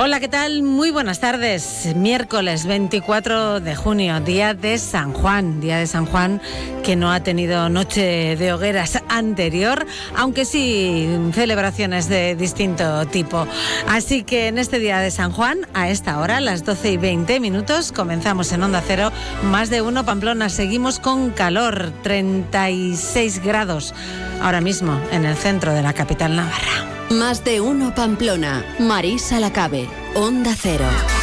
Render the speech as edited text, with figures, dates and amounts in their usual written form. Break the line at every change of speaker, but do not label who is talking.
Hola, ¿qué tal? Muy buenas tardes. Miércoles 24 de junio, día de San Juan. Día de San Juan que no ha tenido noche de hogueras anterior, aunque sí celebraciones de distinto tipo. Así que en este día de San Juan, a esta hora, las 12:20, comenzamos en Onda Cero, Más de Uno Pamplona. Seguimos con calor, 36 grados ahora mismo en el centro de la capital navarra.
Más de Uno Pamplona. Marisa Lacabe, Onda Cero.